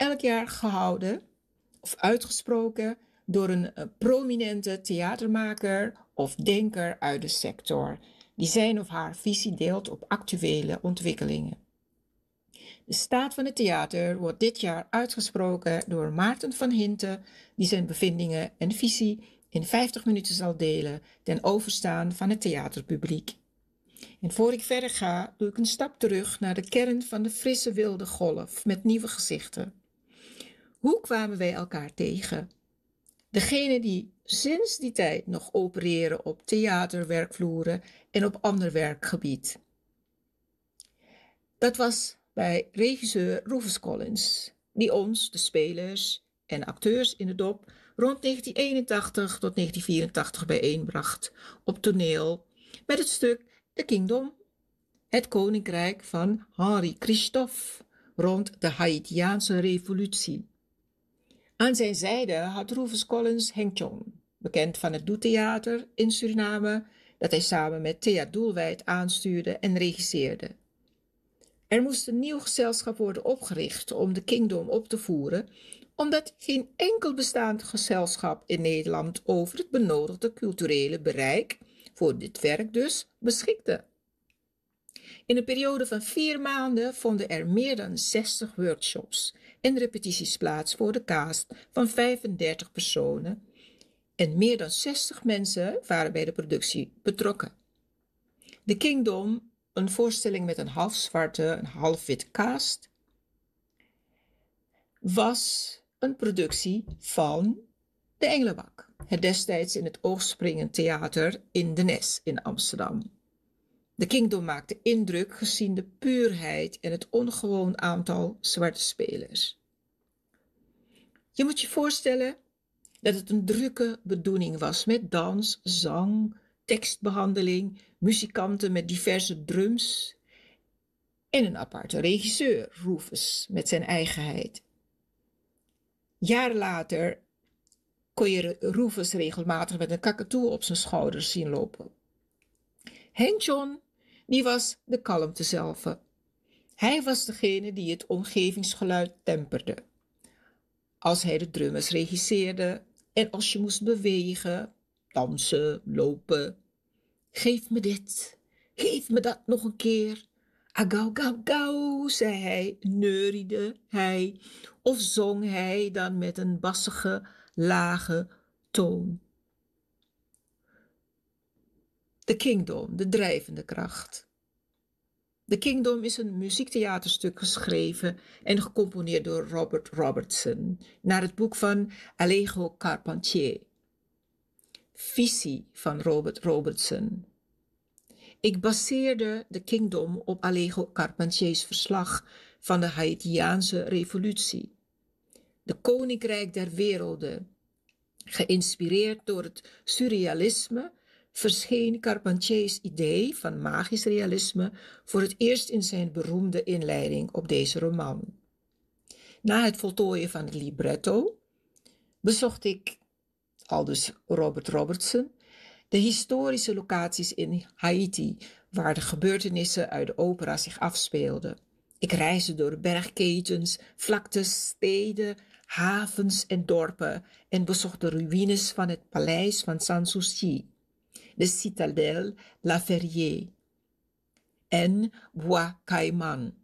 elk jaar gehouden of uitgesproken door een prominente theatermaker of denker uit de sector, die zijn of haar visie deelt op actuele ontwikkelingen. De staat van het theater wordt dit jaar uitgesproken door Maarten van Hinten, die zijn bevindingen en visie in 50 minuten zal delen ten overstaan van het theaterpubliek. En voor ik verder ga, doe ik een stap terug naar de kern van de frisse wilde golf met nieuwe gezichten. Hoe kwamen wij elkaar tegen? Degenen die sinds die tijd nog opereren op theaterwerkvloeren en op ander werkgebied. Dat was bij regisseur Rufus Collins, die ons, de spelers en acteurs in de dop, rond 1981 tot 1984 bijeenbracht op toneel met het stuk The Kingdom, het koninkrijk van Henri Christophe, rond de Haïtiaanse revolutie. Aan zijn zijde had Rufus Collins Henk Chon, bekend van het Doe-theater in Suriname, dat hij samen met Thea Doelwijd aanstuurde en regisseerde. Er moest een nieuw gezelschap worden opgericht om de Kingdom op te voeren, omdat geen enkel bestaand gezelschap in Nederland over het benodigde culturele bereik, voor dit werk dus, beschikte. In een periode van 4 maanden vonden er meer dan 60 workshops en repetities plaats voor de cast van 35 personen en meer dan 60 mensen waren bij de productie betrokken. The Kingdom, een voorstelling met een half zwarte en half witte cast, was een productie van de Engelebak, het destijds in het oog springend theater in de Nes in Amsterdam. The Kingdom maakte indruk gezien de puurheid en het ongewoon aantal zwarte spelers. Je moet je voorstellen dat het een drukke bedoeling was met dans, zang, tekstbehandeling, muzikanten met diverse drums en een aparte regisseur, Rufus, met zijn eigenheid. Jaren later kon je Rufus regelmatig met een kakatoe op zijn schouders zien lopen. Henk John, die was de kalmte zelf. Hij was degene die het omgevingsgeluid temperde. Als hij de drummers regisseerde en als je moest bewegen, dansen, lopen. Geef me dit, geef me dat nog een keer. Agau, gau, gau, zei hij, neuriede hij, of zong hij dan met een bassige, lage toon. The Kingdom, de drijvende kracht. The Kingdom is een muziektheaterstuk geschreven en gecomponeerd door Robert Robertson naar het boek van Alejo Carpentier. Visie van Robert Robertson. Ik baseerde The Kingdom op Alejo Carpentiers verslag van de Haïtiaanse revolutie. De koninkrijk der werelden. Geïnspireerd door het surrealisme verscheen Carpentiers idee van magisch realisme voor het eerst in zijn beroemde inleiding op deze roman. Na het voltooien van het libretto bezocht ik, aldus Robert Robertson, de historische locaties in Haiti, waar de gebeurtenissen uit de opera zich afspeelden. Ik reisde door bergketens, vlaktes, steden, havens en dorpen en bezocht de ruïnes van het paleis van Sanssouci, de citadel La Ferrière en Bois Caiman.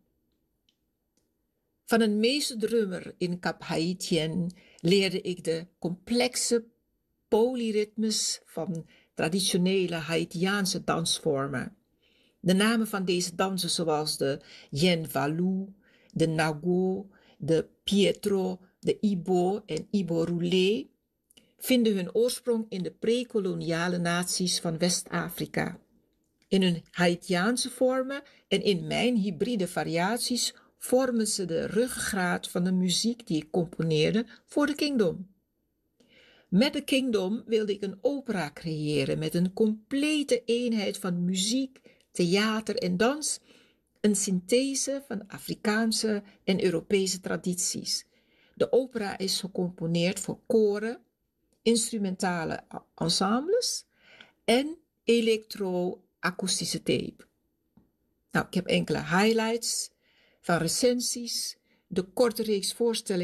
Van een meesterdrummer in Cap Haïtien leerde ik de complexe polyritmes van traditionele Haïtiaanse dansvormen. De namen van deze dansen zoals de Yen Valou, de Nago, de Pietro, de Ibo en Ibo Roulé vinden hun oorsprong in de pre-koloniale naties van West-Afrika. In hun Haïtiaanse vormen en in mijn hybride variaties vormen ze de ruggengraat van de muziek die ik componeerde voor The Kingdom. Met The Kingdom wilde ik een opera creëren met een complete eenheid van muziek, theater en dans, een synthese van Afrikaanse en Europese tradities. De opera is gecomponeerd voor koren, instrumentale ensembles en elektro-akoestische tape. Nou, ik heb enkele highlights van recensies, de korte reeks voorstellingen